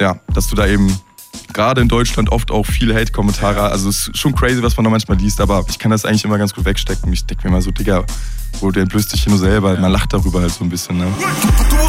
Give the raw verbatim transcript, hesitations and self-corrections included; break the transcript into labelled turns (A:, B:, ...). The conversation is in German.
A: ja, dass du da eben gerade in Deutschland oft auch viele Hate-Kommentare, also es ist schon crazy, was man da manchmal liest, aber ich kann das eigentlich immer ganz gut wegstecken. Ich denke mir mal so, Digga, wo du entblößt dich hier nur selber, man lacht darüber halt so ein bisschen, ne?